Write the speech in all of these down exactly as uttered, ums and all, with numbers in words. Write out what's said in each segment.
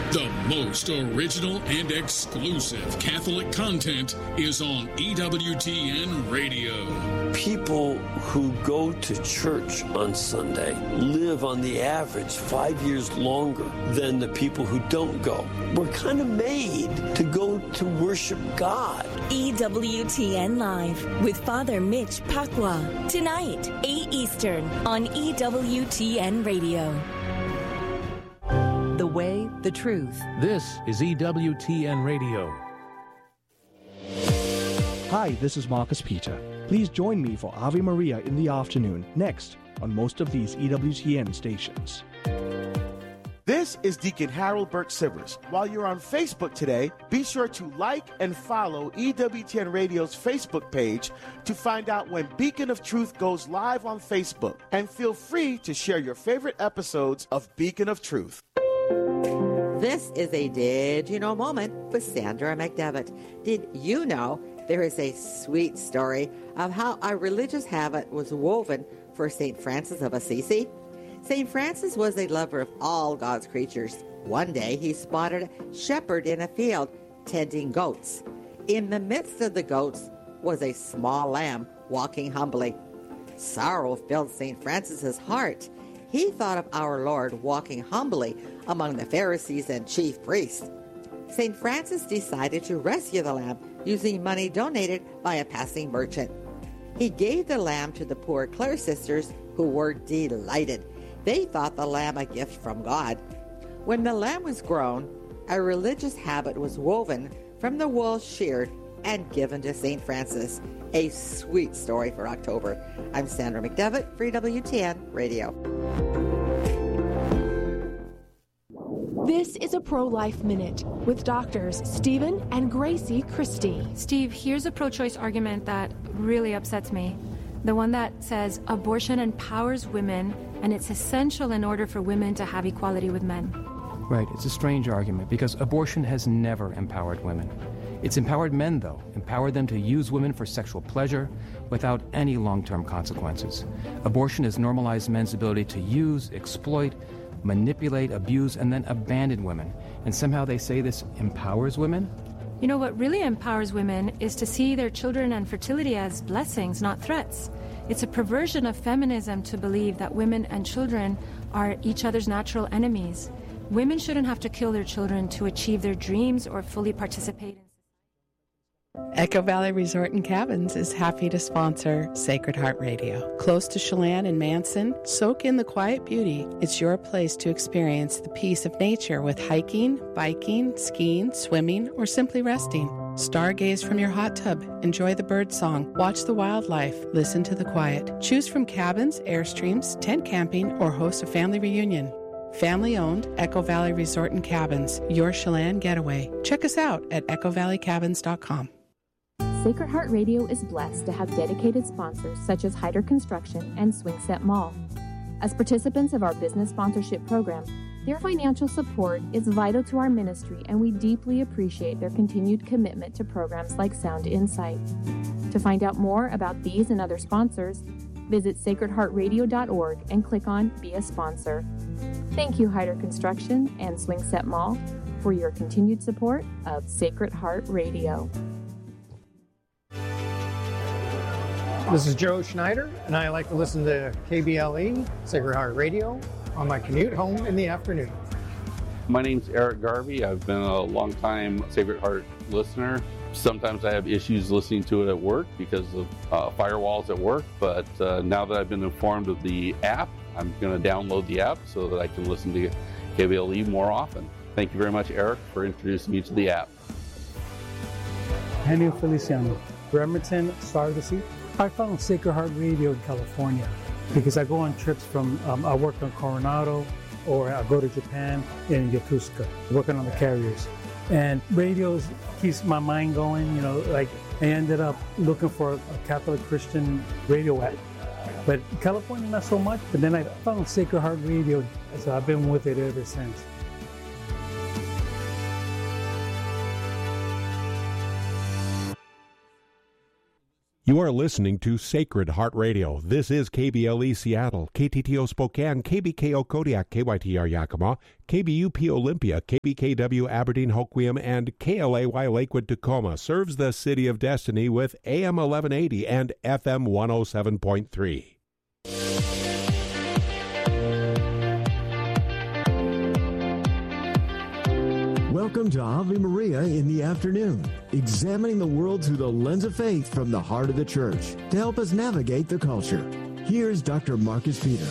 The most original and exclusive Catholic content is on E W T N Radio. People who go to church on Sunday live on the average five years longer than the people who don't go. We're kind of made to go to worship God. E W T N Live with Father Mitch Pacwa. Tonight, eight Eastern on E W T N Radio. The way, the truth. This is E W T N Radio. Hi, this is Marcus Peter. Please join me for Ave Maria in the afternoon, next on most of these E W T N stations. This is Deacon Harold Burke Sivers. While you're on Facebook today, be sure to like and follow E W T N Radio's Facebook page to find out when Beacon of Truth goes live on Facebook. And feel free to share your favorite episodes of Beacon of Truth. This is a Did You Know moment with Sandra McDevitt. Did you know there is a sweet story of how a religious habit was woven for Saint Francis of Assisi? Saint Francis was a lover of all God's creatures. One day he spotted a shepherd in a field tending goats. In the midst of the goats was a small lamb walking humbly. Sorrow filled Saint Francis's heart. He thought of our Lord walking humbly among the Pharisees and chief priests. Saint Francis decided to rescue the lamb using money donated by a passing merchant. He gave the lamb to the poor Clare sisters, who were delighted. They thought the lamb a gift from God. When the lamb was grown, a religious habit was woven from the wool sheared and given to Saint Francis. A sweet story for October. I'm Sandra McDevitt for E W T N Radio. This is a Pro-Life Minute with doctors Stephen and Gracie Christie. Steve, here's a pro-choice argument that really upsets me. The one that says abortion empowers women and it's essential in order for women to have equality with men. Right, it's a strange argument because abortion has never empowered women. It's empowered men, though, empowered them to use women for sexual pleasure without any long-term consequences. Abortion has normalized men's ability to use, exploit, manipulate, abuse, and then abandon women. And somehow they say this empowers women? You know, what really empowers women is to see their children and fertility as blessings, not threats. It's a perversion of feminism to believe that women and children are each other's natural enemies. Women shouldn't have to kill their children to achieve their dreams or fully participate in Echo Valley Resort and Cabins is happy to sponsor Sacred Heart Radio. Close to Chelan and Manson, soak in the quiet beauty. It's your place to experience the peace of nature with hiking, biking, skiing, swimming, or simply resting. Stargaze from your hot tub, enjoy the bird song, watch the wildlife, listen to the quiet. Choose from cabins, airstreams, tent camping, or host a family reunion. Family-owned Echo Valley Resort and Cabins, your Chelan getaway. Check us out at echo valley cabins dot com. Sacred Heart Radio is blessed to have dedicated sponsors such as Hyder Construction and Swingset Mall. As participants of our business sponsorship program, their financial support is vital to our ministry, and we deeply appreciate their continued commitment to programs like Sound Insight. To find out more about these and other sponsors, visit sacred heart radio dot org and click on Be a Sponsor. Thank you, Hyder Construction and Swingset Mall, for your continued support of Sacred Heart Radio. This is Joe Schneider, and I like to listen to K B L E, Sacred Heart Radio, on my commute home in the afternoon. My name's Eric Garvey. I've been a long-time Sacred Heart listener. Sometimes I have issues listening to it at work because of uh, firewalls at work, but uh, now that I've been informed of the app, I'm going to download the app so that I can listen to K B L E more often. Thank you very much, Eric, for introducing me to the app. Henry Feliciano, Bremerton, Sargassy. I found Sacred Heart Radio in California because I go on trips from, um, I work on Coronado, or I go to Japan in Yokosuka, working on the carriers. And radio keeps my mind going, you know, like I ended up looking for a Catholic Christian radio app. But California, not so much, but then I found Sacred Heart Radio, so I've been with it ever since. You are listening to Sacred Heart Radio. This is K B L E Seattle, K T T O Spokane, K B K O Kodiak, K Y T R Yakima, K B U P Olympia, K B K W Aberdeen Hoquiam, and K L A Y Lakewood Tacoma serves the City of Destiny with A M eleven eighty and F M one oh seven point three. Welcome to Ave Maria in the afternoon, examining the world through the lens of faith from the heart of the church to help us navigate the culture. Here's Doctor Marcus Peter.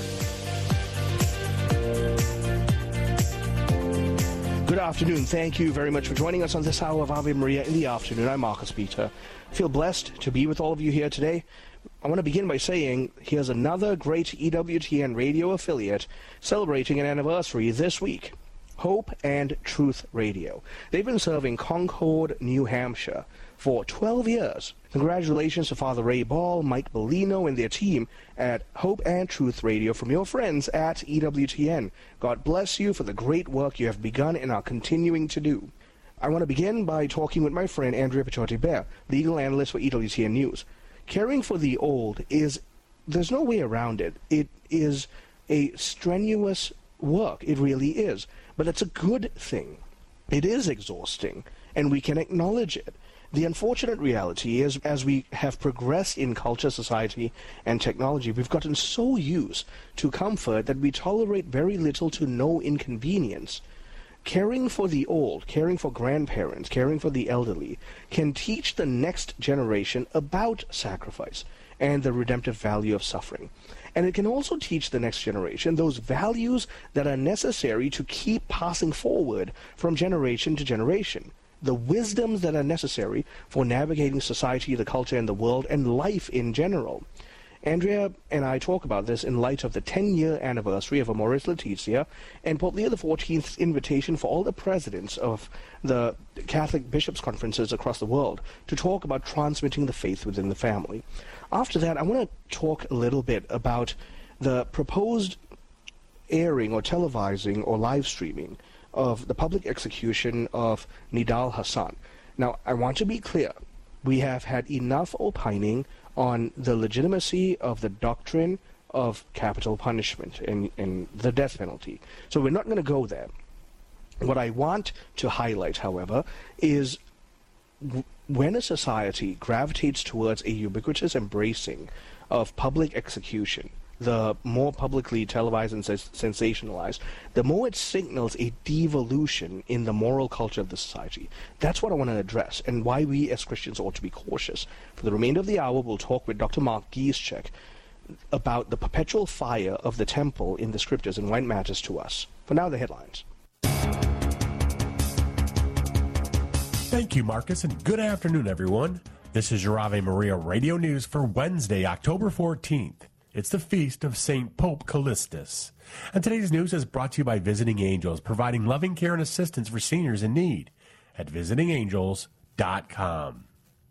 Good afternoon. Thank you very much for joining us on this hour of Ave Maria in the afternoon. I'm Marcus Peter. I feel blessed to be with all of you here today. I want to begin by saying here's another great E W T N radio affiliate celebrating an anniversary this week. Hope and Truth Radio. They've been serving Concord, New Hampshire for twelve years. Congratulations to Father Ray Ball, Mike Bellino, and their team at Hope and Truth Radio from your friends at E W T N. God bless you for the great work you have begun and are continuing to do. I want to begin by talking with my friend Andrea Pichotti-Bear, legal analyst for E W T N News. Caring for the old is, there's no way around it. It is a strenuous work. It really is. But it's a good thing. It is exhausting, and we can acknowledge it. The unfortunate reality is, as we have progressed in culture, society, and technology, we've gotten so used to comfort that we tolerate very little to no inconvenience. Caring for the old, caring for grandparents, caring for the elderly can teach the next generation about sacrifice and the redemptive value of suffering. And it can also teach the next generation those values that are necessary to keep passing forward from generation to generation. The wisdoms that are necessary for navigating society, the culture, and the world, and life in general. Andrea and I talk about this in light of the ten-year anniversary of Amoris Laetitia and Pope Leo the fourteenth's invitation for all the presidents of the Catholic bishops' conferences across the world to talk about transmitting the faith within the family. After that, I want to talk a little bit about the proposed airing or televising or live streaming of the public execution of Nidal Hasan. Now, I want to be clear. We have had enough opining on the legitimacy of the doctrine of capital punishment and, and the death penalty. So we're not going to go there. What I want to highlight, however, is w- when a society gravitates towards a ubiquitous embracing of public execution, the more publicly televised and sens- sensationalized, the more it signals a devolution in the moral culture of the society. That's what I want to address, and why we as Christians ought to be cautious. For the remainder of the hour, we'll talk with Doctor Mark Gieschek about the perpetual fire of the temple in the scriptures and why it matters to us. For now, the headlines. Thank you, Marcus, and good afternoon, everyone. This is your Ave Maria Radio News for Wednesday, October fourteenth. It's the feast of Saint Pope Callistus. And today's news is brought to you by Visiting Angels, providing loving care and assistance for seniors in need at visiting angels dot com.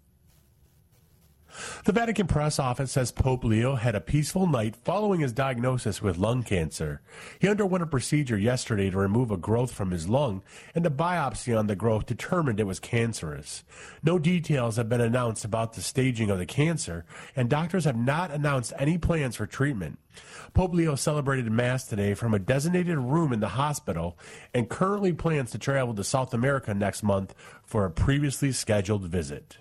The Vatican press office says Pope Leo had a peaceful night following his diagnosis with lung cancer. He underwent a procedure yesterday to remove a growth from his lung, and a biopsy on the growth determined it was cancerous. No details have been announced about the staging of the cancer, and doctors have not announced any plans for treatment. Pope Leo celebrated Mass today from a designated room in the hospital and currently plans to travel to South America next month for a previously scheduled visit.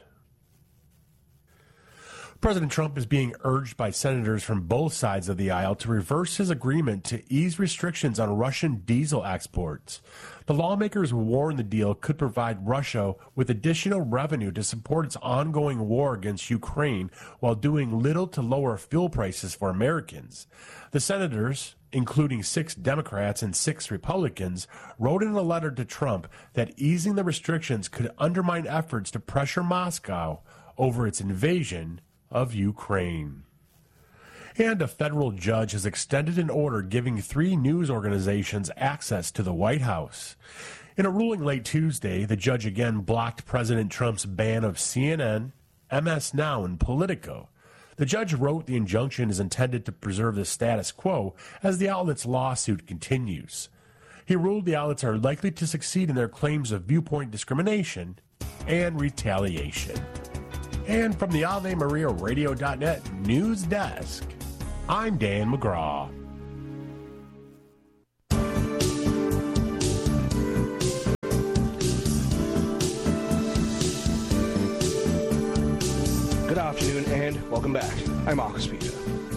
President Trump is being urged by senators from both sides of the aisle to reverse his agreement to ease restrictions on Russian diesel exports. The lawmakers warn the deal could provide Russia with additional revenue to support its ongoing war against Ukraine while doing little to lower fuel prices for Americans. The senators, including six Democrats and six Republicans, wrote in a letter to Trump that easing the restrictions could undermine efforts to pressure Moscow over its invasion of Ukraine. And a federal judge has extended an order giving three news organizations access to the White House. In a ruling late Tuesday, the judge again blocked President Trump's ban of C N N, M S Now, and Politico. The judge wrote the injunction is intended to preserve the status quo as the outlet's lawsuit continues. He ruled the outlets are likely to succeed in their claims of viewpoint discrimination and retaliation. And from the Ave Maria Radio dot net News Desk, I'm Dan McGraw. Good afternoon and welcome back. I'm Marcus Peter.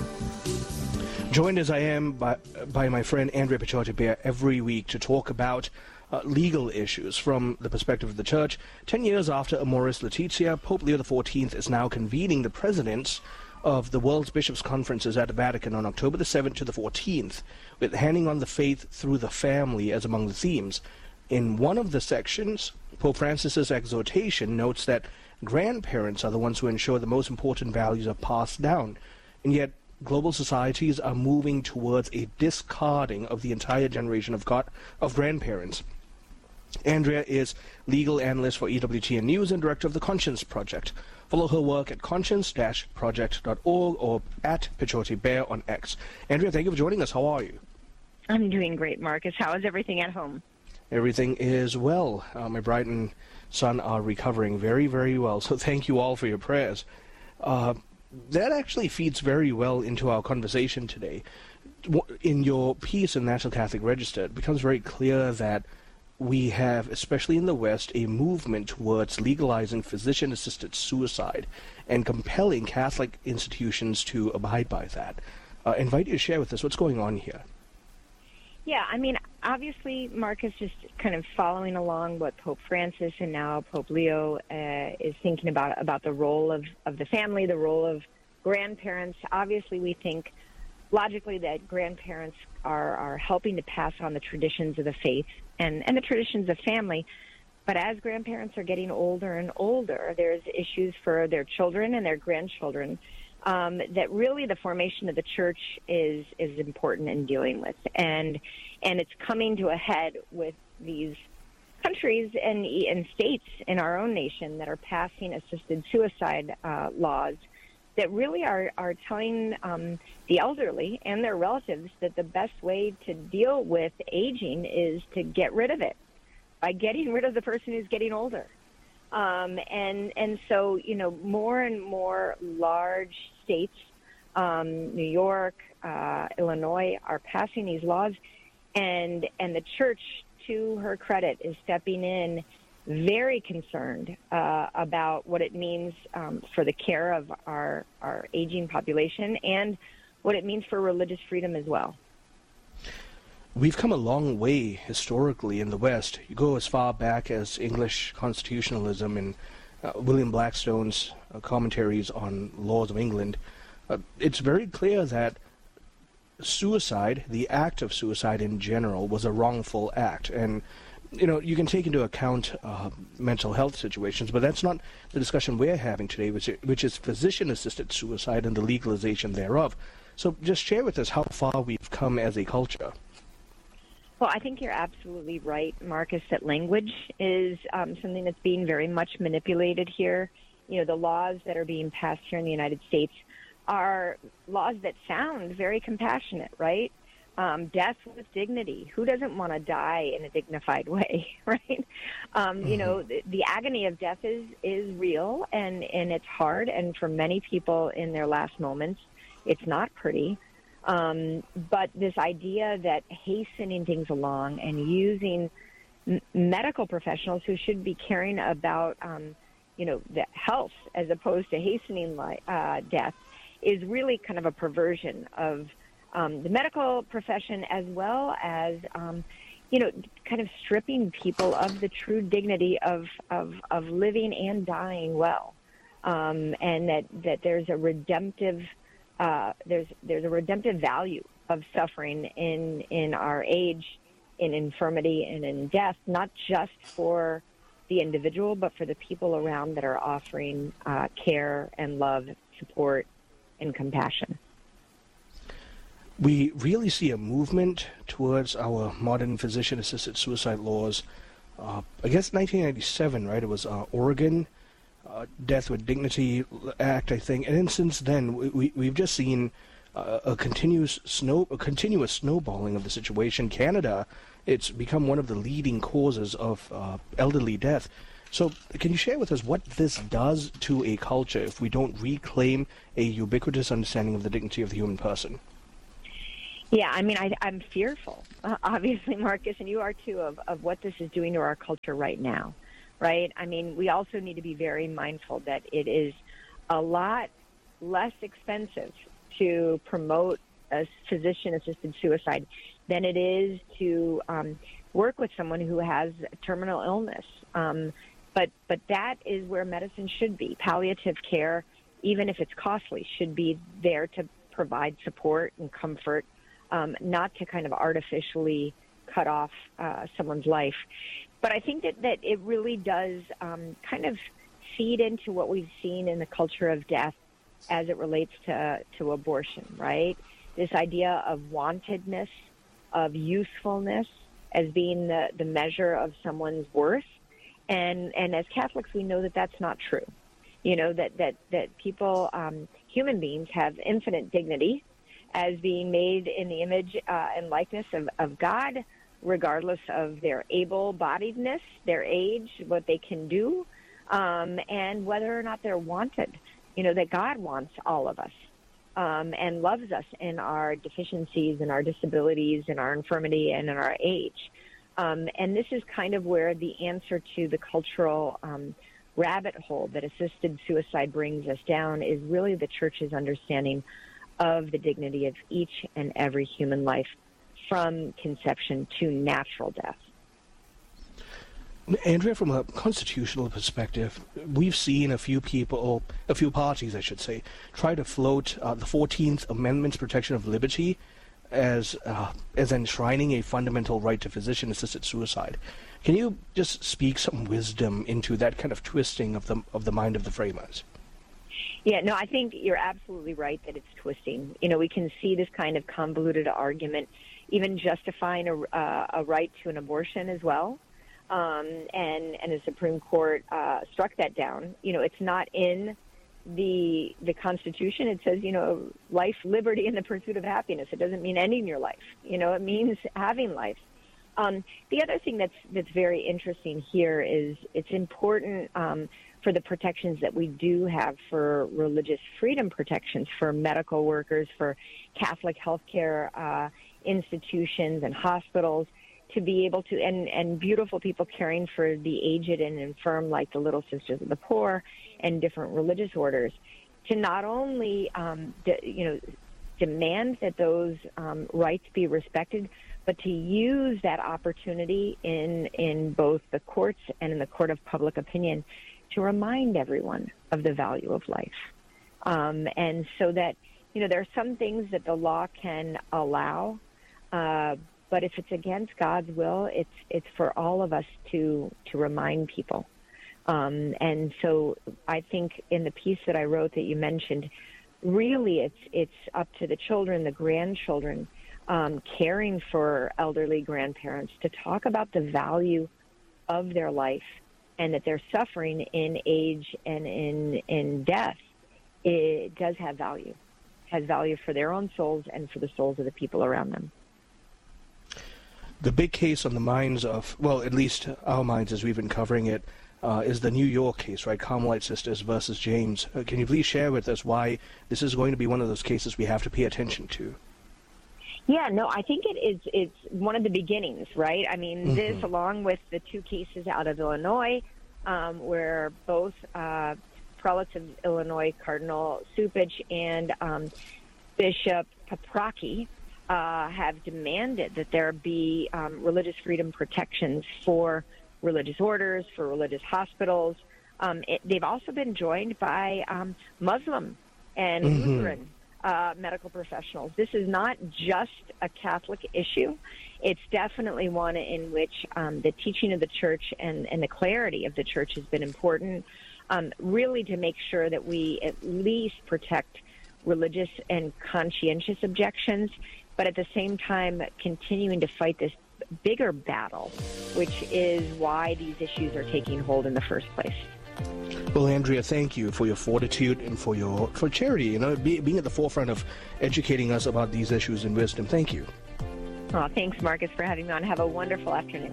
Joined as I am by, by my friend Andrea Picciotti-Bear every week to talk about uh, legal issues from the perspective of the Church. Ten years after Amoris Laetitia, Pope Leo the fourteenth is now convening the presidents of the World's Bishops' Conferences at the Vatican on October the seventh to the fourteenth, with handing on the faith through the family as among the themes. In one of the sections, Pope Francis's exhortation notes that grandparents are the ones who ensure the most important values are passed down, and yet global societies are moving towards a discarding of the entire generation of God, of grandparents. Andrea is legal analyst for E W T N News and director of the Conscience Project. Follow her work at conscience dash project dot org or at Picciotti-Bear on X. Andrea, thank you for joining us. How are you? I'm doing great, Marcus. How is everything at home? Everything is well. Uh, my bride and son are recovering very, very well, so thank you all for your prayers. Uh, that actually feeds very well into our conversation today. In your piece in National Catholic Register, it becomes very clear that we have, especially in the West, a movement towards legalizing physician-assisted suicide and compelling Catholic institutions to abide by that. Uh, I invite you to share with us what's going on here. Yeah, I mean, obviously, Marcus, just kind of following along what Pope Francis and now Pope Leo uh, is thinking about, about the role of, of the family, the role of grandparents. Obviously, we think logically that grandparents are, are helping to pass on the traditions of the faith and, and the traditions of family. But as grandparents are getting older and older, there's issues for their children and their grandchildren um, that really the formation of the church is is important in dealing with. And and it's coming to a head with these countries and, and states in our own nation that are passing assisted suicide uh, laws that really are, are telling um, the elderly and their relatives that the best way to deal with aging is to get rid of it by getting rid of the person who's getting older. Um, and and so, you know, more and more large states, um, New York, uh, Illinois, are passing these laws, and and the church, to her credit, is stepping in very concerned uh, about what it means um, for the care of our, our aging population and what it means for religious freedom as well. We've come a long way historically in the West. You go as far back as English constitutionalism and uh, William Blackstone's uh, commentaries on laws of England. Uh, it's very clear that suicide, the act of suicide in general, was a wrongful act. And you know, you can take into account uh, mental health situations, but that's not the discussion we're having today, which, which is physician-assisted suicide and the legalization thereof. So just share with us how far we've come as a culture. Well, I think you're absolutely right, Marcus, that language is um, something that's being very much manipulated here. You know, the laws that are being passed here in the United States are laws that sound very compassionate, right? Um, death with dignity. Who doesn't want to die in a dignified way, right? Um, mm-hmm. You know, the, the agony of death is, is real, and, and it's hard. And for many people in their last moments, it's not pretty. Um, but this idea that hastening things along and using m- medical professionals who should be caring about, um, you know, the health as opposed to hastening li- uh, death is really kind of a perversion of Um, the medical profession, as well as, um, you know, kind of stripping people of the true dignity of, of, of living and dying well. Um, and that, that there's a redemptive, uh, there's, there's a redemptive value of suffering in, in our age, in infirmity and in death, not just for the individual, but for the people around that are offering uh, care and love, support, and compassion. We really see a movement towards our modern physician-assisted suicide laws. Uh, I guess nineteen ninety-seven, right? It was uh, Oregon uh, Death with Dignity Act, I think. And then since then, we, we, we've just seen uh, a continuous snow, a continuous snowballing of the situation. Canada, it's become one of the leading causes of uh, elderly death. So can you share with us what this does to a culture if we don't reclaim a ubiquitous understanding of the dignity of the human person? Yeah, I mean, I, I'm fearful, uh, obviously, Marcus, and you are too, of, of what this is doing to our culture right now, right? I mean, we also need to be very mindful that it is a lot less expensive to promote a physician-assisted suicide than it is to um, work with someone who has terminal illness. Um, but but that is where medicine should be. Palliative care, even if it's costly, should be there to provide support and comfort, um, not to kind of artificially cut off uh, someone's life. But I think that, that it really does um, kind of feed into what we've seen in the culture of death as it relates to, to abortion, right? This idea of wantedness, of usefulness as being the, the measure of someone's worth. And and as Catholics, we know that that's not true. You know, that, that, that people, um, human beings, have infinite dignity as being made in the image uh, and likeness of, of God, regardless of their able-bodiedness, their age, what they can do, um, and whether or not they're wanted. You know, that God wants all of us um, and loves us in our deficiencies and our disabilities and our infirmity and in our age. Um, and this is kind of where the answer to the cultural um, rabbit hole that assisted suicide brings us down is really the Church's understanding of the dignity of each and every human life from conception to natural death. Andrea, from a constitutional perspective, we've seen a few people, a few parties, I should say, try to float uh, the fourteenth Amendment's protection of liberty as uh, as enshrining a fundamental right to physician-assisted suicide. Can you just speak some wisdom into that kind of twisting of the of the mind of the framers? Yeah, no, I think you're absolutely right that it's twisting. You know, we can see this kind of convoluted argument, even justifying a, uh, a right to an abortion as well. Um, and, and the Supreme Court uh, struck that down. You know, it's not in the the Constitution. It says, you know, life, liberty, and the pursuit of happiness. It doesn't mean ending your life. You know, it means having life. Um, the other thing that's that's very interesting here is it's important um, for the protections that we do have for religious freedom protections for medical workers, for Catholic healthcare uh, institutions and hospitals, to be able to, and, and beautiful people caring for the aged and infirm, like the Little Sisters of the Poor and different religious orders, to not only, um, de, you know, demand that those um, rights be respected, but to use that opportunity in in both the courts and in the court of public opinion to remind everyone of the value of life. Um, and so that, you know, there are some things that the law can allow, uh, but if it's against God's will, it's it's for all of us to to remind people. Um, and so I think in the piece that I wrote that you mentioned, really it's it's up to the children, the grandchildren, um, caring for elderly grandparents to talk about the value of their life and that their suffering in age and in in death, it does have value, has value for their own souls and for the souls of the people around them. The big case on the minds of, well, at least our minds as we've been covering it, uh, is the New York case, right? Carmelite Sisters versus James. Uh, can you please share with us why this is going to be one of those cases we have to pay attention to? Yeah, no, I think it is. It's one of the beginnings, right? I mean, mm-hmm. this, along with the two cases out of Illinois, um, where both uh, prelates of Illinois, Cardinal Cupich and um, Bishop Paprocki, uh, have demanded that there be um, religious freedom protections for religious orders, for religious hospitals. Um, it, they've also been joined by um, Muslim and mm-hmm. Lutheran Uh, medical professionals. This is not just a Catholic issue. It's definitely one in which um, the teaching of the Church and, and the clarity of the Church has been important, um, really to make sure that we at least protect religious and conscientious objections, but at the same time continuing to fight this bigger battle, which is why these issues are taking hold in the first place. Well, Andrea, thank you for your fortitude and for your for charity, you know, be, being at the forefront of educating us about these issues and wisdom. Thank you. Oh, thanks, Marcus, for having me on. Have a wonderful afternoon.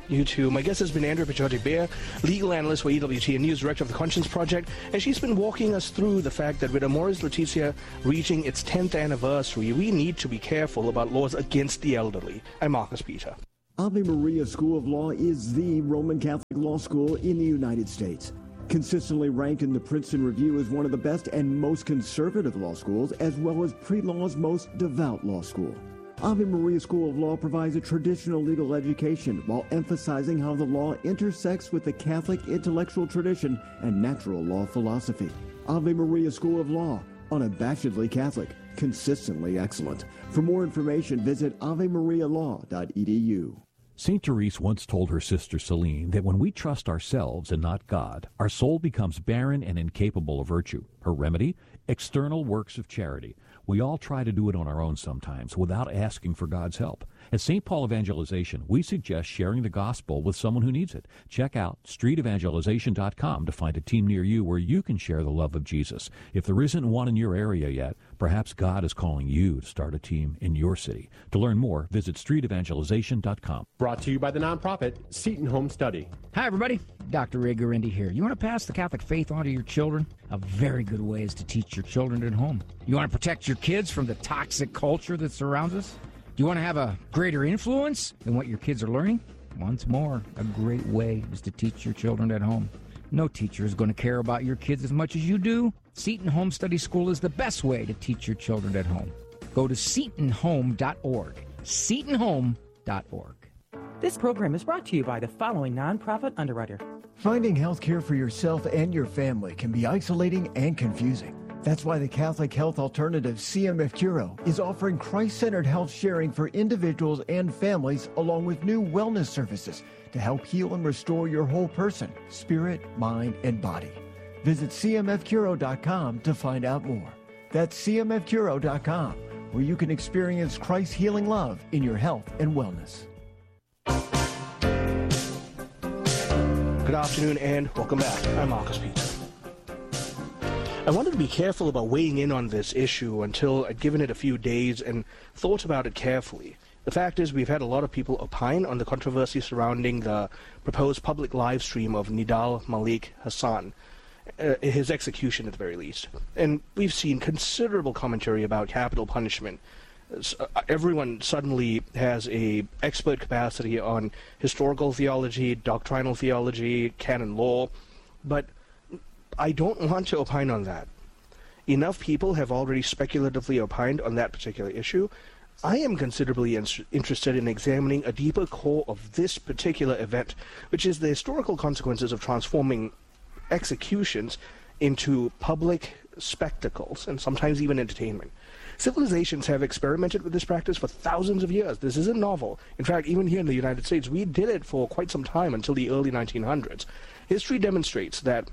You too. My guest has been Andrea Pichotti-Beer, legal analyst for E W T N News, director of the Conscience Project, and she's been walking us through the fact that with Amoris Laetitia reaching its tenth anniversary, we need to be careful about laws against the elderly. I'm Marcus Peter. Ave Maria School of Law is the Roman Catholic law school in the United States. Consistently ranked in the Princeton Review as one of the best and most conservative law schools, as well as pre-law's most devout law school. Ave Maria School of Law provides a traditional legal education while emphasizing how the law intersects with the Catholic intellectual tradition and natural law philosophy. Ave Maria School of Law, unabashedly Catholic, consistently excellent. For more information, visit ave maria law dot e d u. Saint Therese once told her sister Celine that when we trust ourselves and not God, our soul becomes barren and incapable of virtue. Her remedy? External works of charity. We all try to do it on our own sometimes without asking for God's help. At Saint Paul Evangelization, we suggest sharing the gospel with someone who needs it. Check out street evangelization dot com to find a team near you where you can share the love of Jesus. If there isn't one in your area yet, perhaps God is calling you to start a team in your city. To learn more, visit street evangelization dot com. Brought to you by the nonprofit Seton Home Study. Hi, everybody. Doctor Ray Guarendi here. You want to pass the Catholic faith on to your children? A very good way is to teach your children at home. You want to protect your kids from the toxic culture that surrounds us? Do you want to have a greater influence than what your kids are learning? Once more, a great way is to teach your children at home. No teacher is going to care about your kids as much as you do. Seton Home Study School is the best way to teach your children at home. Go to seton home dot org. seton home dot org. This program is brought to you by the following nonprofit underwriter. Finding health care for yourself and your family can be isolating and confusing. That's why the Catholic Health Alternative C M F Curo is offering Christ-centered health sharing for individuals and families, along with new wellness services to help heal and restore your whole person, spirit, mind, and body. Visit c m f curo dot com to find out more. That's c m f curo dot com, where you can experience Christ's healing love in your health and wellness. Good afternoon and welcome back. I'm Marcus Peter. I wanted to be careful about weighing in on this issue until I'd given it a few days and thought about it carefully. The fact is, we've had a lot of people opine on the controversy surrounding the proposed public live stream of Nidal Malik Hassan, uh, his execution at the very least. And we've seen considerable commentary about capital punishment. Uh, everyone suddenly has a expert capacity on historical theology, doctrinal theology, canon law, but I don't want to opine on that. Enough people have already speculatively opined on that particular issue. I am considerably in- interested in examining a deeper core of this particular event, which is the historical consequences of transforming executions into public spectacles and sometimes even entertainment. Civilizations have experimented with this practice for thousands of years. This isn't novel. In fact, even here in the United States, we did it for quite some time until the early nineteen hundreds. History demonstrates that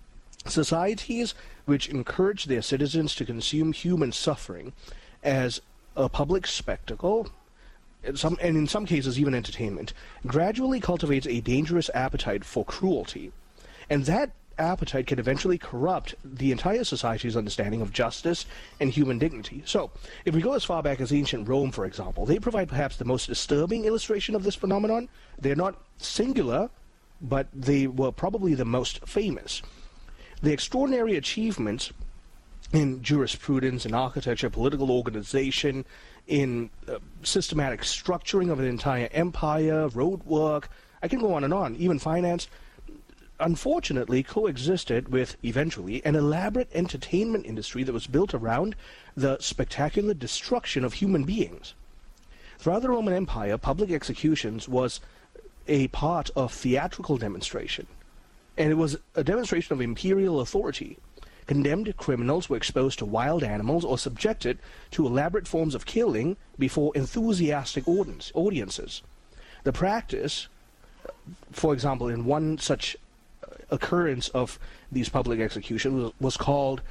societies which encourage their citizens to consume human suffering as a public spectacle, and, some, and in some cases even entertainment, gradually cultivates a dangerous appetite for cruelty. And that appetite can eventually corrupt the entire society's understanding of justice and human dignity. So, if we go as far back as ancient Rome, for example, they provide perhaps the most disturbing illustration of this phenomenon. They're not singular, but they were probably the most famous. The extraordinary achievements in jurisprudence, in architecture, political organization, in uh, systematic structuring of an entire empire, road work, I can go on and on, even finance, unfortunately coexisted with, eventually, an elaborate entertainment industry that was built around the spectacular destruction of human beings. Throughout the Roman Empire, public executions was a part of theatrical demonstration. And it was a demonstration of imperial authority. Condemned criminals were exposed to wild animals or subjected to elaborate forms of killing before enthusiastic audiences. The practice, for example, in one such occurrence of these public executions was, was called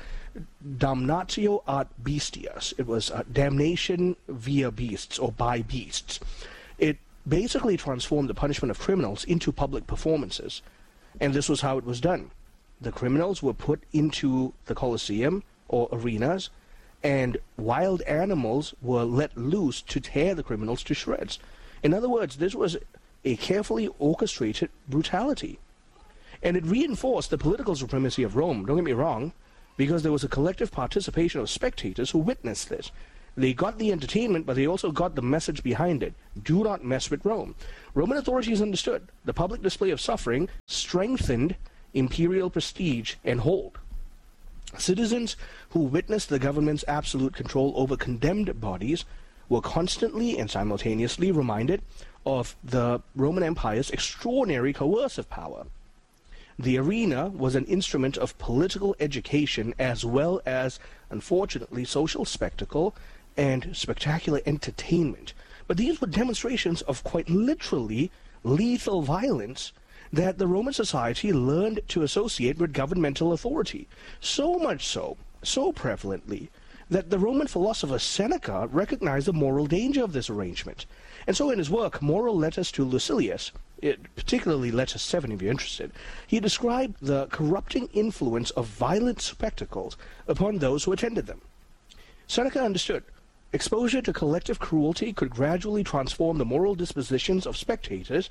damnatio ad bestias. It was uh, damnation via beasts or by beasts. It basically transformed the punishment of criminals into public performances. And this was how it was done. The criminals were put into the Colosseum or arenas, and wild animals were let loose to tear the criminals to shreds. In other words, this was a carefully orchestrated brutality. And it reinforced the political supremacy of Rome, don't get me wrong, because there was a collective participation of spectators who witnessed this. They got the entertainment, but they also got the message behind it. Do not mess with Rome. Roman authorities understood the public display of suffering strengthened imperial prestige and hold. Citizens who witnessed the government's absolute control over condemned bodies were constantly and simultaneously reminded of the Roman Empire's extraordinary coercive power. The arena was an instrument of political education as well as, unfortunately, social spectacle and spectacular entertainment. But these were demonstrations of quite literally lethal violence that the Roman society learned to associate with governmental authority. So much so, so prevalently, that the Roman philosopher Seneca recognized the moral danger of this arrangement. And so in his work, Moral Letters to Lucilius, it, particularly Letter seven if you're interested, he described the corrupting influence of violent spectacles upon those who attended them. Seneca understood exposure to collective cruelty could gradually transform the moral dispositions of spectators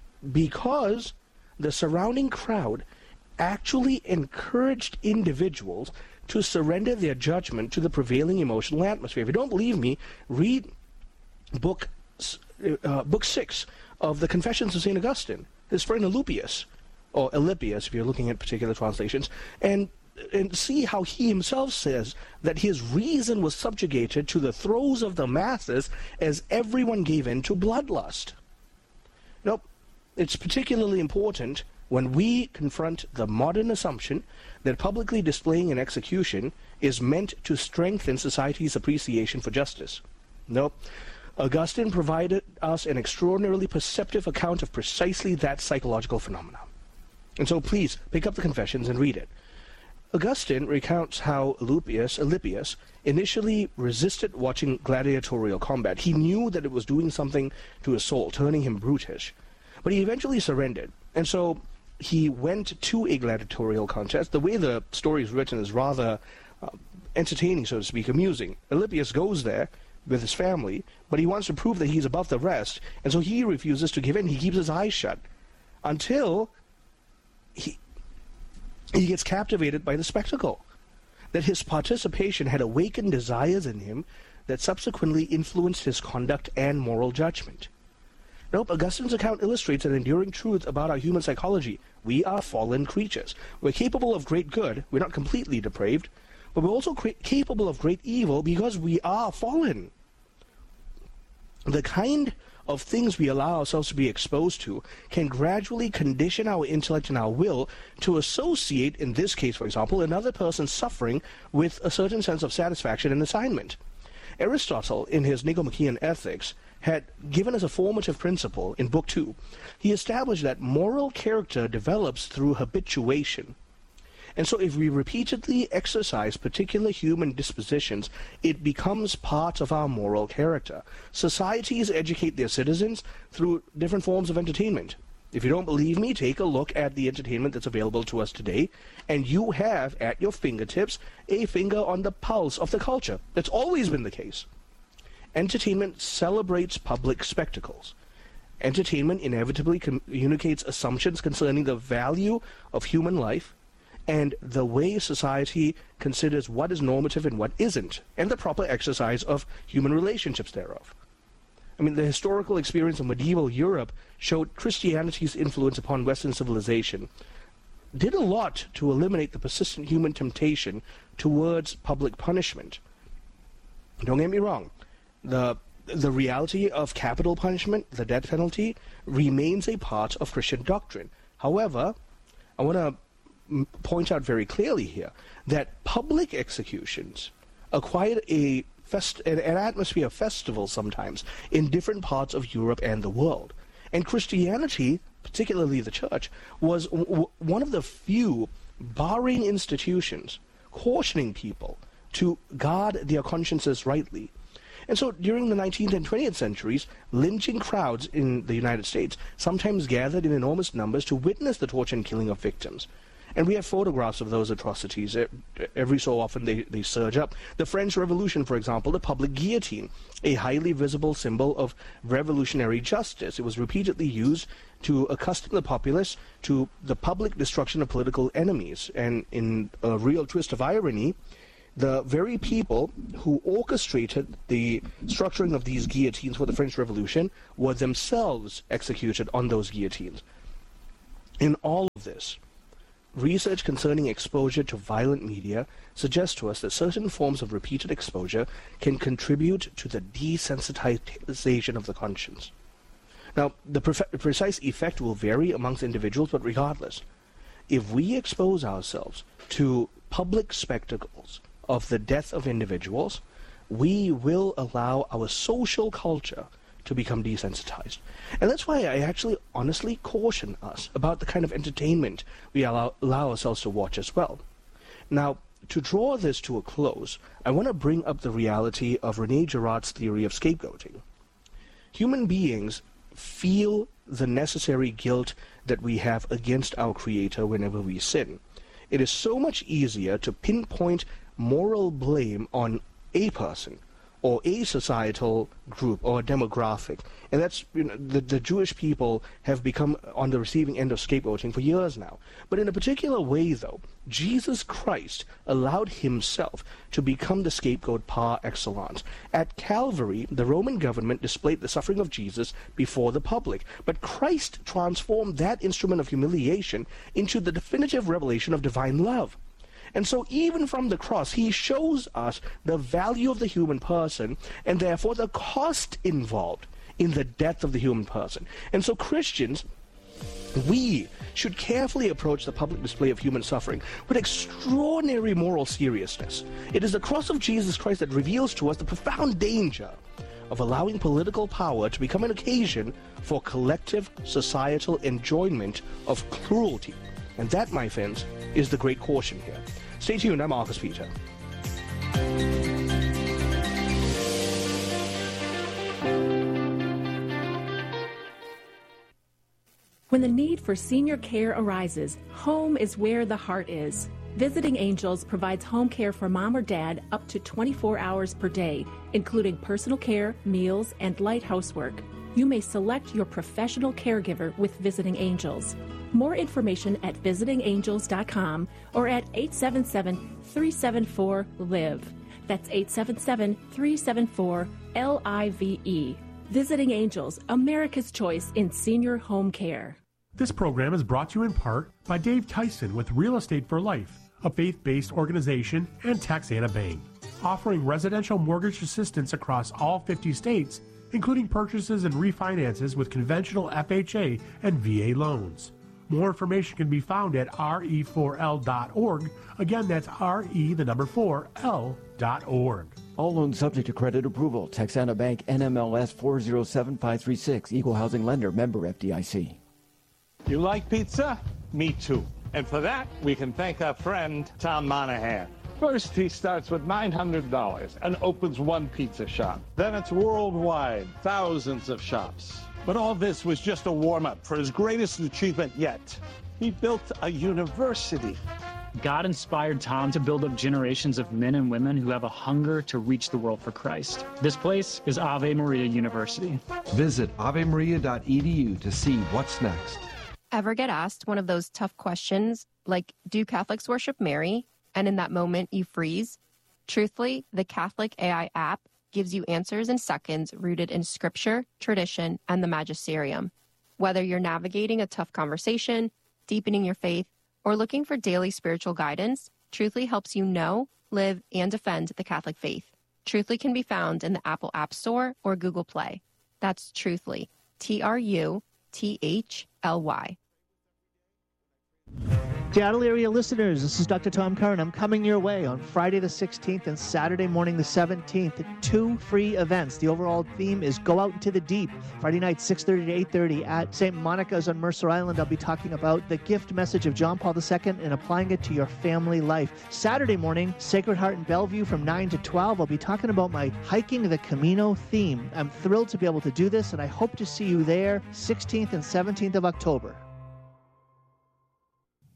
because the surrounding crowd actually encouraged individuals to surrender their judgment to the prevailing emotional atmosphere. If you don't believe me, read book uh, book six of the Confessions of Saint Augustine, his friend Alupius, or Alypius if you're looking at particular translations, and and see how he himself says that his reason was subjugated to the throes of the masses as everyone gave in to bloodlust. Nope. It's particularly important when we confront the modern assumption that publicly displaying an execution is meant to strengthen society's appreciation for justice. Nope. Augustine provided us an extraordinarily perceptive account of precisely that psychological phenomenon. And so please, pick up the Confessions and read it. Augustine recounts how Alypius, Alypius initially resisted watching gladiatorial combat. He knew that it was doing something to his soul, turning him brutish. But he eventually surrendered, and so he went to a gladiatorial contest. The way the story is written is rather uh, entertaining, so to speak, amusing. Alypius goes there with his family, but he wants to prove that he's above the rest, and so he refuses to give in. He keeps his eyes shut until he, he gets captivated by the spectacle, that his participation had awakened desires in him that subsequently influenced his conduct and moral judgment. Nope, Augustine's account illustrates an enduring truth about our human psychology. We are fallen creatures. We're capable of great good. We're not completely depraved, but we're also capable of great evil because we are fallen. The kind of things we allow ourselves to be exposed to can gradually condition our intellect and our will to associate, in this case, for example, another person's suffering with a certain sense of satisfaction and assignment. Aristotle, in his Nicomachean Ethics, had given us a formative principle in Book two. He established that moral character develops through habituation. And so if we repeatedly exercise particular human dispositions, it becomes part of our moral character. Societies educate their citizens through different forms of entertainment. If you don't believe me, take a look at the entertainment that's available to us today, and you have at your fingertips a finger on the pulse of the culture. That's always been the case. Entertainment celebrates public spectacles. Entertainment inevitably communicates assumptions concerning the value of human life and the way society considers what is normative and what isn't, and the proper exercise of human relationships thereof. I mean, the historical experience of medieval Europe showed Christianity's influence upon Western civilization did a lot to eliminate the persistent human temptation towards public punishment. Don't get me wrong. The, the reality of capital punishment, the death penalty, remains a part of Christian doctrine. However, I want to point out very clearly here that public executions acquired a fest an, an atmosphere of festival sometimes in different parts of Europe and the world. And Christianity, particularly the church, was w one of the few barring institutions cautioning people to guard their consciences rightly. And so during the nineteenth and twentieth centuries, lynching crowds in the United States sometimes gathered in enormous numbers to witness the torture and killing of victims. And we have photographs of those atrocities. Every so often they, they surge up. The French Revolution, for example, the public guillotine, a highly visible symbol of revolutionary justice. It was repeatedly used to accustom the populace to the public destruction of political enemies. And in a real twist of irony, the very people who orchestrated the structuring of these guillotines for the French Revolution were themselves executed on those guillotines. In all of this, research concerning exposure to violent media suggests to us that certain forms of repeated exposure can contribute to the desensitization of the conscience. Now, the pre- precise effect will vary amongst individuals, but regardless, if we expose ourselves to public spectacles of the death of individuals, we will allow our social culture to become desensitized. And that's why I actually honestly caution us about the kind of entertainment we allow, allow ourselves to watch as well. Now, to draw this to a close, I want to bring up the reality of René Girard's theory of scapegoating. Human beings feel the necessary guilt that we have against our Creator whenever we sin. It is so much easier to pinpoint moral blame on a person or a societal group or a demographic. And that's, you know, the, the Jewish people have become on the receiving end of scapegoating for years now. But in a particular way, though, Jesus Christ allowed himself to become the scapegoat par excellence. At Calvary, the Roman government displayed the suffering of Jesus before the public. But Christ transformed that instrument of humiliation into the definitive revelation of divine love. And so even from the cross, he shows us the value of the human person and therefore the cost involved in the death of the human person. And so Christians, we should carefully approach the public display of human suffering with extraordinary moral seriousness. It is the cross of Jesus Christ that reveals to us the profound danger of allowing political power to become an occasion for collective societal enjoyment of cruelty. And that, my friends, is the great caution here. Stay tuned, I'm Marcus Peter. When the need for senior care arises, home is where the heart is. Visiting Angels provides home care for mom or dad up to twenty-four hours per day, including personal care, meals, and light housework. You may select your professional caregiver with Visiting Angels. More information at visiting angels dot com or at eight seven seven, three seven four, L I V E. That's eight seven seven, three seven four, L I V E. Visiting Angels, America's choice in senior home care. This program is brought to you in part by Dave Tyson with Real Estate for Life, a faith-based organization, and Texana Bank, offering residential mortgage assistance across all fifty states, including purchases and refinances with conventional F H A and V A loans. More information can be found at R E four L dot org. Again, that's R E, the number four, L dot org. All loans subject to credit approval. Texana Bank, N M L S four zero seven five three six. Equal housing lender. Member F D I C. You like pizza? Me too. And for that, we can thank our friend, Tom Monahan. First, he starts with nine hundred dollars and opens one pizza shop. Then it's worldwide, thousands of shops. But all this was just a warm-up for his greatest achievement yet. He built a university. God inspired Tom to build up generations of men and women who have a hunger to reach the world for Christ. This place is Ave Maria University. Visit ave maria dot e d u to see what's next. Ever get asked one of those tough questions like, do Catholics worship Mary? And in that moment you freeze? Truthfully, the Catholic A I app gives you answers in seconds rooted in scripture, tradition, and the magisterium. Whether you're navigating a tough conversation, deepening your faith, or looking for daily spiritual guidance, Truthfully helps you know, live, and defend the Catholic faith. Truthfully can be found in the Apple App Store or Google Play. That's Truthfully, T R U T H L Y. Seattle area listeners, this is Doctor Tom Curran. I'm coming your way on Friday the sixteenth and Saturday morning the seventeenth. Two free events. The overall theme is Go Out into the Deep. Friday night, six thirty to eight thirty at Saint Monica's on Mercer Island. I'll be talking about the gift message of John Paul the Second and applying it to your family life. Saturday morning, Sacred Heart in Bellevue from nine to twelve. I'll be talking about my Hiking the Camino theme. I'm thrilled to be able to do this, and I hope to see you there sixteenth and seventeenth of October.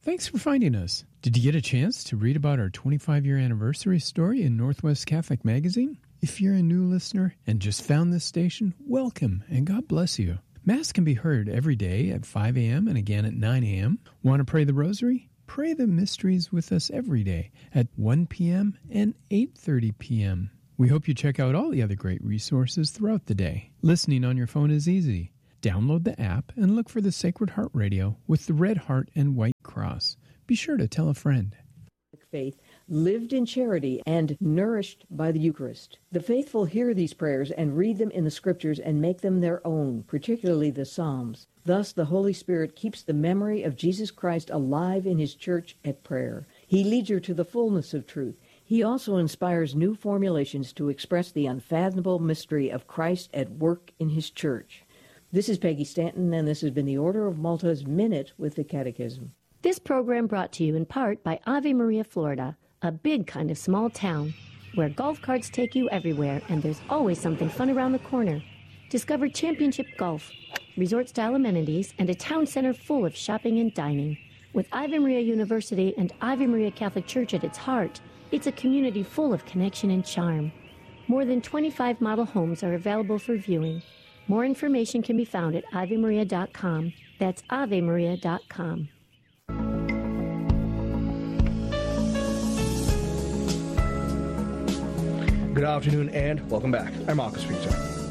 Thanks for finding us. Did you get a chance to read about our twenty-five year anniversary story in Northwest Catholic Magazine? If you're a new listener and just found this station, welcome and God bless you. Mass can be heard every day at five a.m. and again at nine a.m. Want to pray the rosary? Pray the mysteries with us every day at one p.m. and eight thirty p.m. We hope you check out all the other great resources throughout the day. Listening on your phone is easy. Download the app and look for the Sacred Heart Radio with the red heart and white cross. Be sure to tell a friend. Faith, lived in charity, and nourished by the Eucharist. The faithful hear these prayers and read them in the Scriptures and make them their own, particularly the Psalms. Thus, the Holy Spirit keeps the memory of Jesus Christ alive in His church at prayer. He leads you to the fullness of truth. He also inspires new formulations to express the unfathomable mystery of Christ at work in His church. This is Peggy Stanton, and this has been the Order of Malta's Minute with the Catechism. This program brought to you in part by Ave Maria, Florida, a big kind of small town where golf carts take you everywhere and there's always something fun around the corner. Discover championship golf, resort-style amenities, and a town center full of shopping and dining. With Ave Maria University and Ave Maria Catholic Church at its heart, it's a community full of connection and charm. More than twenty-five model homes are available for viewing. More information can be found at ave maria dot com. That's ave maria dot com. Good afternoon and welcome back. I'm Marcus Peter.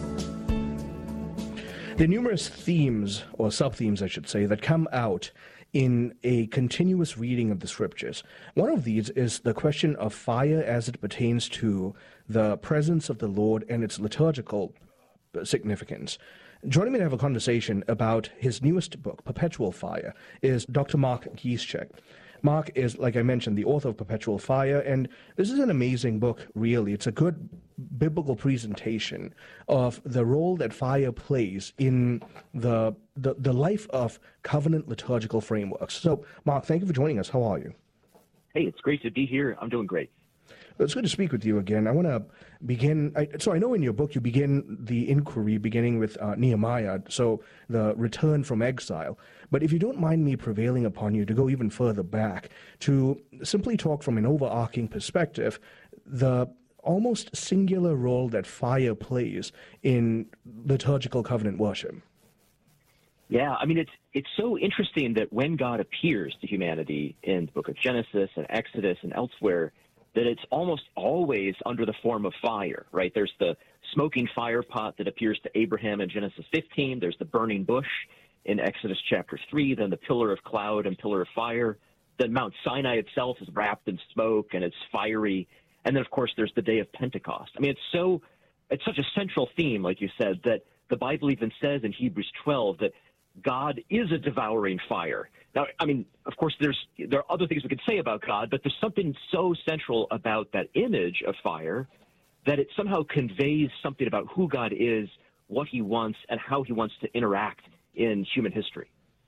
There are numerous themes, or sub-themes I should say, that come out in a continuous reading of the Scriptures. One of these is the question of fire as it pertains to the presence of the Lord and its liturgical significance. Joining me to have a conversation about his newest book, Perpetual Fire, is Doctor Mark Gieszczak. Mark is, like I mentioned, the author of Perpetual Fire, and this is an amazing book, really. It's a good biblical presentation of the role that fire plays in the, the, the life of covenant liturgical frameworks. So, Mark, thank you for joining us. How are you? Hey, it's great to be here. I'm doing great. It's good to speak with you again. I want to begin, I, so I know in your book you begin the inquiry beginning with uh, Nehemiah, so the return from exile. But if you don't mind me prevailing upon you to go even further back, to simply talk from an overarching perspective, the almost singular role that fire plays in liturgical covenant worship. Yeah, I mean, it's it's so interesting that when God appears to humanity in the book of Genesis and Exodus and elsewhere, that it's almost always under the form of fire, right? There's the smoking fire pot that appears to Abraham in Genesis fifteen. There's the burning bush in Exodus chapter three, then the pillar of cloud and pillar of fire. Then Mount Sinai itself is wrapped in smoke and it's fiery. And then, of course, there's the day of Pentecost. I mean, it's so it's such a central theme, like you said, that the Bible even says in Hebrews twelve that God is a devouring fire. Now, I mean, of course, there's there are other things we could say about God, but there's something so central about that image of fire that it somehow conveys something about who God is, what he wants, and how he wants to interact in human history.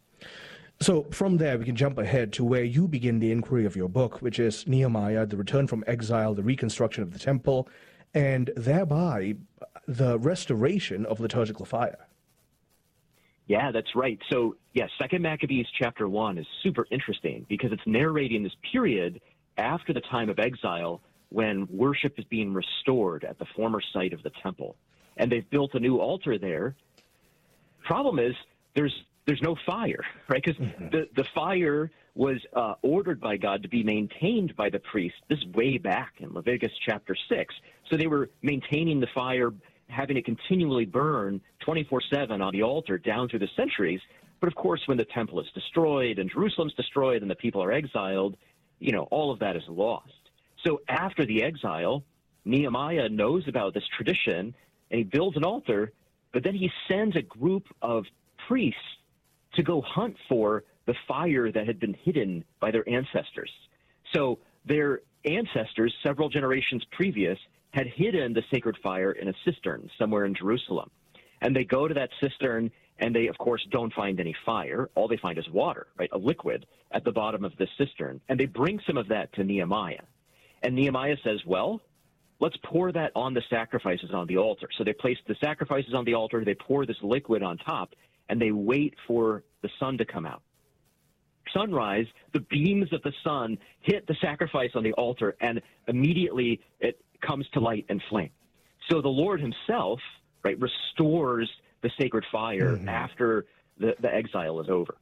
So from there, we can jump ahead to where you begin the inquiry of your book, which is Nehemiah, the return from exile, the reconstruction of the temple, and thereby the restoration of liturgical fire. Yeah, that's right. So, yeah, Second Maccabees chapter one is super interesting because it's narrating this period after the time of exile when worship is being restored at the former site of the temple. And they've built a new altar there. Problem is, there's there's no fire, right? Because mm-hmm. the, the fire was uh, ordered by God to be maintained by the priest. This is way back in Leviticus chapter six. So they were maintaining the fire, having it continually burn twenty-four seven on the altar down through the centuries. But of course, when the temple is destroyed and Jerusalem's destroyed and the people are exiled, you know, all of that is lost. So after the exile, Nehemiah knows about this tradition and he builds an altar, but then he sends a group of priests to go hunt for the fire that had been hidden by their ancestors. So their ancestors, several generations previous, had hidden the sacred fire in a cistern somewhere in Jerusalem. And they go to that cistern, and they, of course, don't find any fire. All they find is water, right, a liquid at the bottom of the cistern. And they bring some of that to Nehemiah. And Nehemiah says, well, let's pour that on the sacrifices on the altar. So they place the sacrifices on the altar, they pour this liquid on top, and they wait for the sun to come out. sunrise, the beams of the sun hit the sacrifice on the altar, and immediately it comes to light and flame. So the Lord himself, right, restores the sacred fire mm-hmm. after the, the exile is over.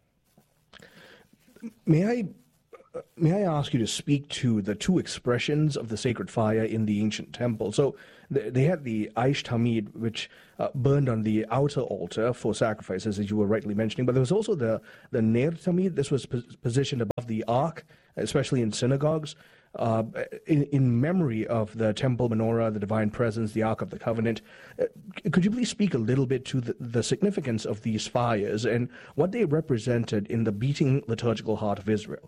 May I may I ask you to speak to the two expressions of the sacred fire in the ancient temple? So they had the Aish Tamid, which uh, burned on the outer altar for sacrifices, as you were rightly mentioning, but there was also the, the Ner Tamid. This was pos- positioned above the ark, especially in synagogues, uh, in, in memory of the temple menorah, the divine presence, the Ark of the Covenant. Uh, could you please speak a little bit to the, the significance of these fires and what they represented in the beating liturgical heart of Israel?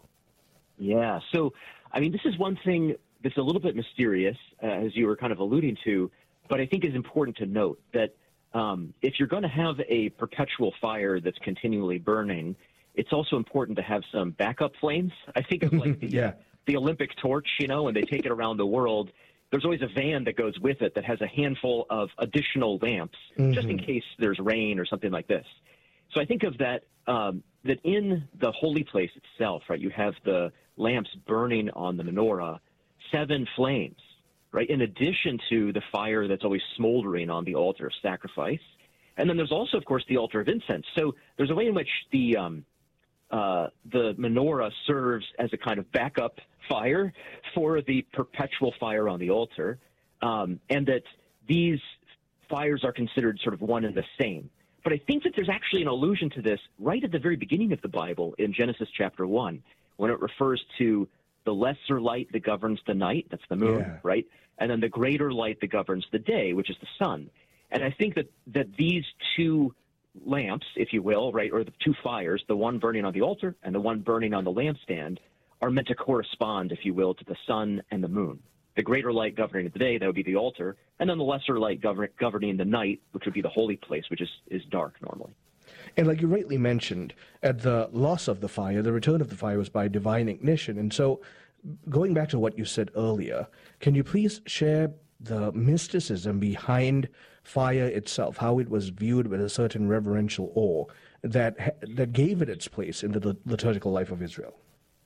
Yeah, so, I mean, this is one thing that's a little bit mysterious, uh, as you were kind of alluding to, but I think is important to note that um, if you're going to have a perpetual fire that's continually burning, it's also important to have some backup flames. I think of like the, yeah. the Olympic torch, you know, when they take it around the world, there's always a van that goes with it that has a handful of additional lamps, mm-hmm. just in case there's rain or something like this. So I think of that, um, that in the holy place itself, right, you have the lamps burning on the menorah, seven flames, right, in addition to the fire that's always smoldering on the altar of sacrifice. And then there's also, of course, the altar of incense. So there's a way in which the um, uh, the menorah serves as a kind of backup fire for the perpetual fire on the altar, um, and that these fires are considered sort of one and the same. But I think that there's actually an allusion to this right at the very beginning of the Bible in Genesis chapter one, when it refers to the lesser light that governs the night, that's the moon, yeah. right? And then the greater light that governs the day, which is the sun. And I think that, that these two lamps, if you will, right, or the two fires, the one burning on the altar and the one burning on the lampstand, are meant to correspond, if you will, to the sun and the moon. The greater light governing the day, that would be the altar, and then the lesser light govern, governing the night, which would be the holy place, which is, is dark normally. And like you rightly mentioned, at the loss of the fire, the return of the fire was by divine ignition. And so going back to what you said earlier, can you please share the mysticism behind fire itself, how it was viewed with a certain reverential awe that that gave it its place in the liturgical life of Israel?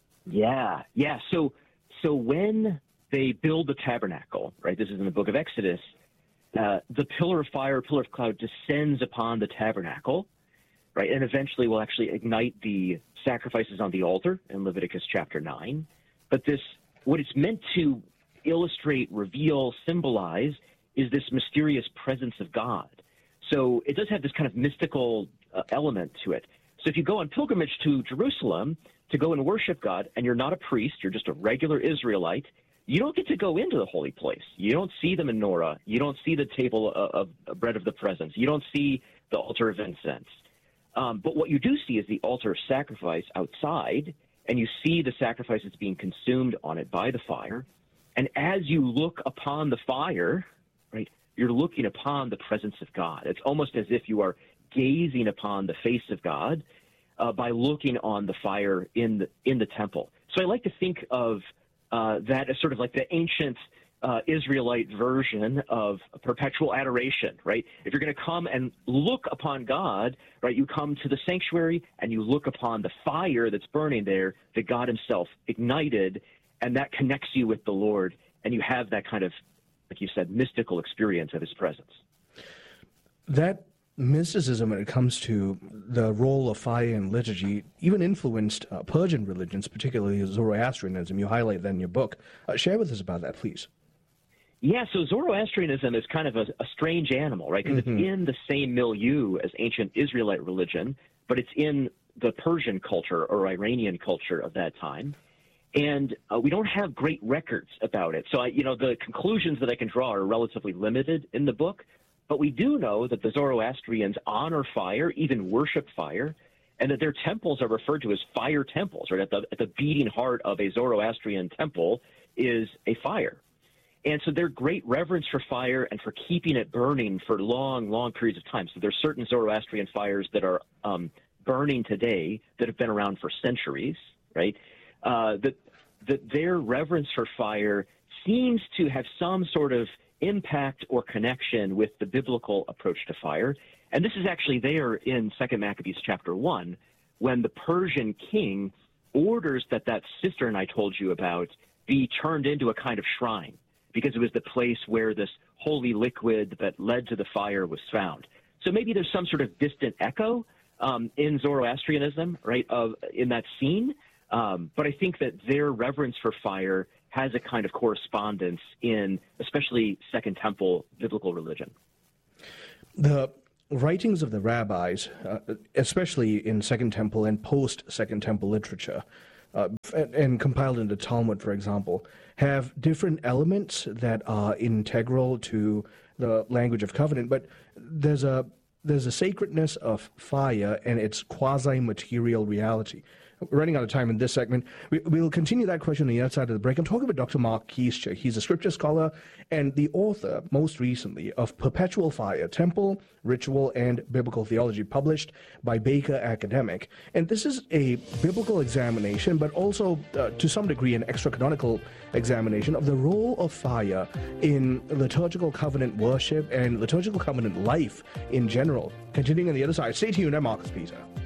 Yeah, yeah. So, so when they build the tabernacle, right, this is in the book of Exodus, uh, the pillar of fire, pillar of cloud descends upon the tabernacle, right, and eventually will actually ignite the sacrifices on the altar in Leviticus chapter nine. But this, what it's meant to illustrate, reveal, symbolize, is this mysterious presence of God. So it does have this kind of mystical uh, element to it. So if you go on pilgrimage to Jerusalem to go and worship God, and you're not a priest, you're just a regular Israelite, you don't get to go into the holy place. You don't see the menorah. You don't see the table of, of bread of the presence. You don't see the altar of incense. Um, but what you do see is the altar of sacrifice outside, and you see the sacrifices being consumed on it by the fire. And as you look upon the fire, right, you're looking upon the presence of God. It's almost as if you are gazing upon the face of God uh, by looking on the fire in the in the temple. So I like to think of uh, that as sort of like the ancient uh, Israelite version of perpetual adoration, right? If you're going to come and look upon God, right, you come to the sanctuary and you look upon the fire that's burning there that God himself ignited, and that connects you with the Lord, and you have that kind of, like you said, mystical experience of his presence. That mysticism, when it comes to the role of fire in liturgy, even influenced uh, Persian religions, particularly Zoroastrianism. You highlight that in your book. Uh, share with us about that, please. Yeah, so Zoroastrianism is kind of a, a strange animal, right? Because mm-hmm. it's in the same milieu as ancient Israelite religion, but it's in the Persian culture or Iranian culture of that time. And uh, we don't have great records about it. So, I, you know, the conclusions that I can draw are relatively limited in the book. But we do know that the Zoroastrians honor fire, even worship fire, and that their temples are referred to as fire temples, right? At the, at the beating heart of a Zoroastrian temple is a fire. And so their great reverence for fire and for keeping it burning for long, long periods of time. So there's certain Zoroastrian fires that are um, burning today that have been around for centuries, right? Uh, that, that their reverence for fire seems to have some sort of impact or connection with the biblical approach to fire. And this is actually there in Second Maccabees chapter one, when the Persian king orders that that cistern I told you about be turned into a kind of shrine, because it was the place where this holy liquid that led to the fire was found. So maybe there's some sort of distant echo um, in Zoroastrianism, right, of in that scene. Um, but I think that their reverence for fire has a kind of correspondence in especially Second Temple biblical religion. The writings of the rabbis, uh, especially in Second Temple and post-Second Temple literature, uh, and, and compiled into Talmud, for example, have different elements that are integral to the language of covenant, but there's a there's a sacredness of fire and its quasi-material reality. We're running out of time in this segment. We, we'll continue that question on the other side of the break. I'm talking about Doctor Mark Kiescher. He's a scripture scholar and the author, most recently, of Perpetual Fire, Temple, Ritual, and Biblical Theology, published by Baker Academic. And this is a biblical examination, but also, uh, to some degree, an extra-canonical examination of the role of fire in liturgical covenant worship and liturgical covenant life in general. Continuing on the other side, stay tuned. I'm Marcus Peter.